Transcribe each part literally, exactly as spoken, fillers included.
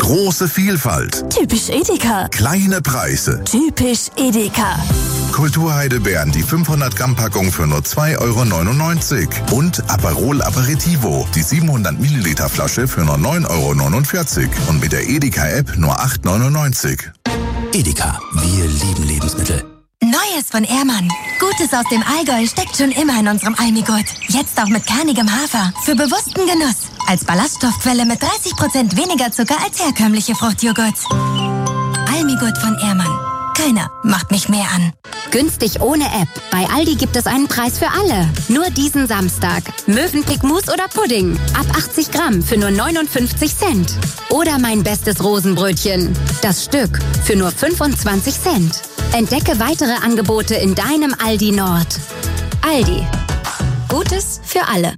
Große Vielfalt. Typisch Edeka. Kleine Preise. Typisch Edeka. Kulturheidelbeeren, die fünfhundert Gramm Packung für nur zwei Euro neunundneunzig. Und Aperol Aperitivo, die siebenhundert Milliliter Flasche für nur neun Euro neunundvierzig. Und mit der Edeka-App nur acht Euro neunundneunzig. Edeka, wir lieben Lebensmittel. Neues von Ehrmann. Gutes aus dem Allgäu steckt schon immer in unserem Almigut. Jetzt auch mit kernigem Hafer. Für bewussten Genuss. Als Ballaststoffquelle mit dreißig Prozent weniger Zucker als herkömmliche Fruchtjoghurts. Almigut von Ehrmann. Keiner macht mich mehr an. Günstig ohne App. Bei Aldi gibt es einen Preis für alle. Nur diesen Samstag. Mövenpick Mousse oder Pudding. Ab achtzig Gramm für nur neunundfünfzig Cent. Oder mein bestes Rosenbrötchen. Das Stück für nur fünfundzwanzig Cent. Entdecke weitere Angebote in deinem Aldi Nord. Aldi. Gutes für alle.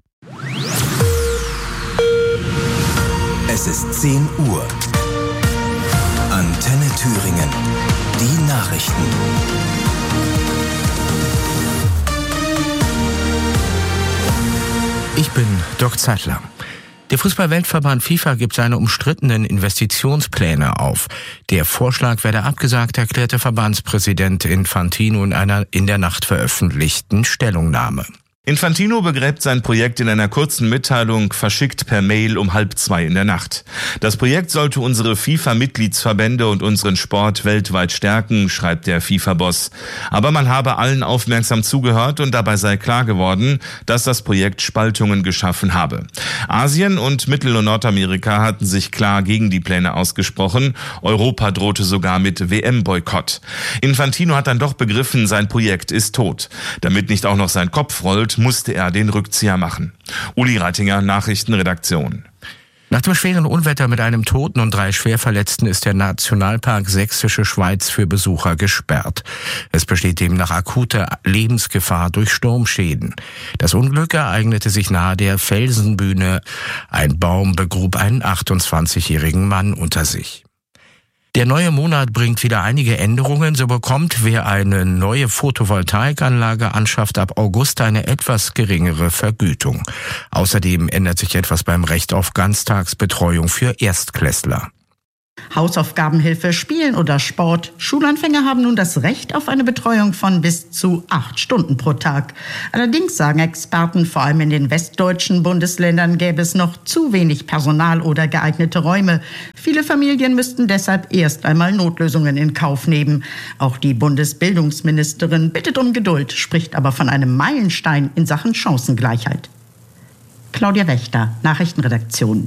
Es ist zehn Uhr. Antenne Thüringen. Die Nachrichten. Ich bin Dirk Zeitler. Der Fußball-Weltverband FIFA gibt seine umstrittenen Investitionspläne auf. Der Vorschlag werde abgesagt, erklärte Verbandspräsident Infantino in einer in der Nacht veröffentlichten Stellungnahme. Infantino begräbt sein Projekt in einer kurzen Mitteilung, verschickt per Mail um halb zwei in der Nacht. Das Projekt sollte unsere FIFA-Mitgliedsverbände und unseren Sport weltweit stärken, schreibt der FIFA-Boss. Aber man habe allen aufmerksam zugehört und dabei sei klar geworden, dass das Projekt Spaltungen geschaffen habe. Asien und Mittel- und Nordamerika hatten sich klar gegen die Pläne ausgesprochen. Europa drohte sogar mit W M-Boykott. Infantino hat dann doch begriffen, sein Projekt ist tot. Damit nicht auch noch sein Kopf rollt, musste er den Rückzieher machen. Uli Reitinger, Nachrichtenredaktion. Nach dem schweren Unwetter mit einem Toten und drei Schwerverletzten ist der Nationalpark Sächsische Schweiz für Besucher gesperrt. Es besteht demnach akute Lebensgefahr durch Sturmschäden. Das Unglück ereignete sich nahe der Felsenbühne. Ein Baum begrub einen achtundzwanzigjährigen Mann unter sich. Der neue Monat bringt wieder einige Änderungen. So bekommt, wer eine neue Photovoltaikanlage anschafft, ab August eine etwas geringere Vergütung. Außerdem ändert sich etwas beim Recht auf Ganztagsbetreuung für Erstklässler. Hausaufgabenhilfe, Spielen oder Sport. Schulanfänger haben nun das Recht auf eine Betreuung von bis zu acht Stunden pro Tag. Allerdings sagen Experten, vor allem in den westdeutschen Bundesländern gäbe es noch zu wenig Personal oder geeignete Räume. Viele Familien müssten deshalb erst einmal Notlösungen in Kauf nehmen. Auch die Bundesbildungsministerin bittet um Geduld, spricht aber von einem Meilenstein in Sachen Chancengleichheit. Claudia Wächter, Nachrichtenredaktion.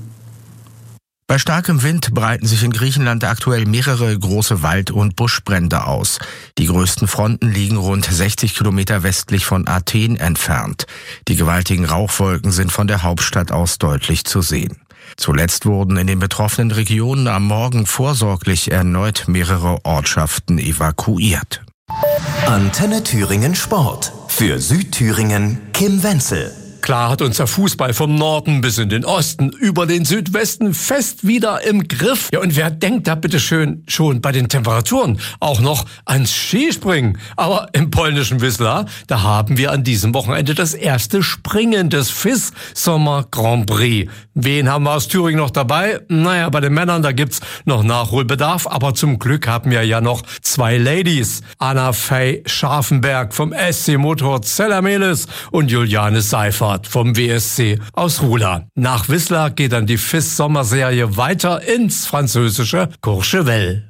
Bei starkem Wind breiten sich in Griechenland aktuell mehrere große Wald- und Buschbrände aus. Die größten Fronten liegen rund sechzig Kilometer westlich von Athen entfernt. Die gewaltigen Rauchwolken sind von der Hauptstadt aus deutlich zu sehen. Zuletzt wurden in den betroffenen Regionen am Morgen vorsorglich erneut mehrere Ortschaften evakuiert. Antenne Thüringen Sport. Für Südthüringen Kim Wenzel. Klar hat uns der Fußball vom Norden bis in den Osten über den Südwesten fest wieder im Griff. Ja, und wer denkt da bitte schön schon bei den Temperaturen auch noch ans Skispringen? Aber im polnischen Wisla, da haben wir an diesem Wochenende das erste Springen des F I S Sommer Grand Prix. Wen haben wir aus Thüringen noch dabei? Naja, bei den Männern, da gibt's noch Nachholbedarf, aber zum Glück haben wir ja noch zwei Ladies. Anna Fey Scharfenberg vom S C Motor Zellamelis und Juliane Seifert vom W S C aus Rula. Nach Wisla geht dann die F I S Sommerserie weiter ins französische Courchevel.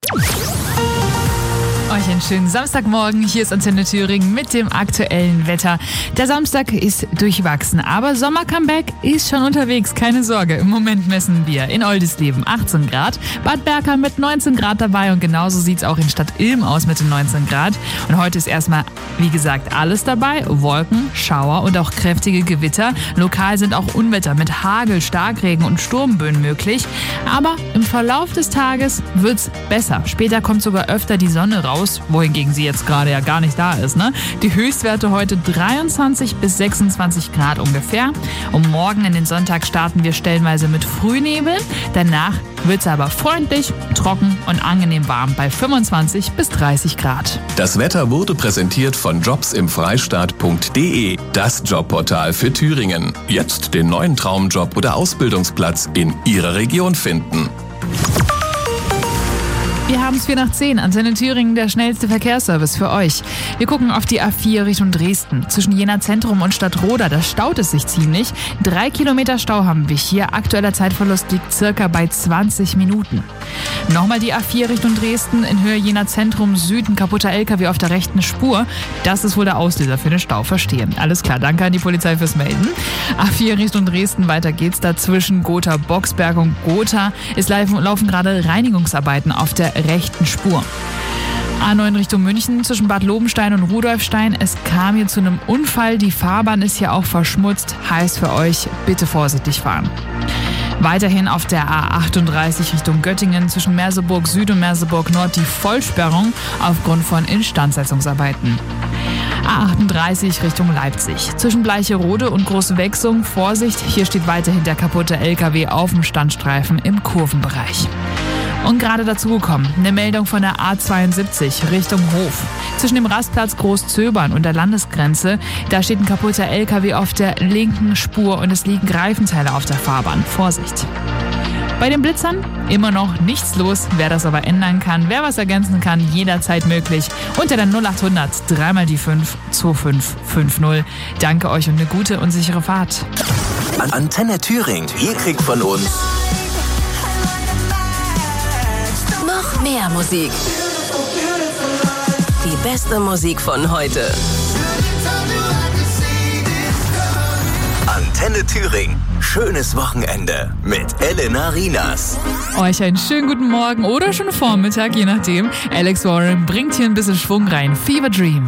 Euch einen schönen Samstagmorgen. Hier ist Antenne Thüringen mit dem aktuellen Wetter. Der Samstag ist durchwachsen, aber Sommer-Comeback ist schon unterwegs. Keine Sorge, im Moment messen wir in Oldisleben achtzehn Grad, Bad Berka mit neunzehn Grad dabei und genauso sieht es auch in Stadt Ilm aus mit den neunzehn Grad. Und heute ist erstmal, wie gesagt, alles dabei. Wolken, Schauer und auch kräftige Gewitter. Lokal sind auch Unwetter mit Hagel, Starkregen und Sturmböen möglich. Aber im Verlauf des Tages wird's besser. Später kommt sogar öfter die Sonne raus, wohingegen sie jetzt gerade ja gar nicht da ist. Ne? Die Höchstwerte heute dreiundzwanzig bis sechsundzwanzig Grad ungefähr. Und morgen in den Sonntag starten wir stellenweise mit Frühnebel. Danach wird es aber freundlich, trocken und angenehm warm bei fünfundzwanzig bis dreißig Grad. Das Wetter wurde präsentiert von jobs im freistaat punkt de, das Jobportal für Thüringen. Jetzt den neuen Traumjob oder Ausbildungsplatz in Ihrer Region finden. Wir haben es vier nach zehn. Antenne Thüringen, der schnellste Verkehrsservice für euch. Wir gucken auf die A vier Richtung Dresden. Zwischen Jena Zentrum und Stadtroda, da staut es sich ziemlich. Drei Kilometer Stau haben wir hier. Aktueller Zeitverlust liegt circa bei zwanzig Minuten. Nochmal die A vier Richtung Dresden. In Höhe Jena Zentrum Süd, ein kaputter L K W auf der rechten Spur. Das ist wohl der Auslöser für den Stau, verstehe. Alles klar, danke an die Polizei fürs Melden. A vier Richtung Dresden, weiter geht's da zwischen Gotha, Boxberg und Gotha. Es laufen, laufen gerade Reinigungsarbeiten auf der rechten Spur. A neun Richtung München zwischen Bad Lobenstein und Rudolfstein. Es kam hier zu einem Unfall. Die Fahrbahn ist hier auch verschmutzt. Heißt für euch, bitte vorsichtig fahren. Weiterhin auf der A achtunddreißig Richtung Göttingen zwischen Merseburg Süd und Merseburg Nord die Vollsperrung aufgrund von Instandsetzungsarbeiten. A achtunddreißig Richtung Leipzig. Zwischen Bleicherode und Großwechsung Vorsicht, hier steht weiterhin der kaputte L K W auf dem Standstreifen im Kurvenbereich. Und gerade dazugekommen, eine Meldung von der A zweiundsiebzig Richtung Hof. Zwischen dem Rastplatz Großzöbern und der Landesgrenze, da steht ein kaputter L K W auf der linken Spur und es liegen Reifenteile auf der Fahrbahn. Vorsicht! Bei den Blitzern immer noch nichts los. Wer das aber ändern kann, wer was ergänzen kann, jederzeit möglich. Unter der null achthundert dreimal die fünf zwei fünf fünf null. Danke euch und eine gute und sichere Fahrt. Antenne Thüringen, ihr kriegt von uns Noch mehr Musik. Die beste Musik von heute. Antenne Thüringen. Schönes Wochenende mit Elena Rinas. Euch einen schönen guten Morgen oder schon Vormittag, je nachdem. Alex Warren bringt hier ein bisschen Schwung rein. Fever Dream.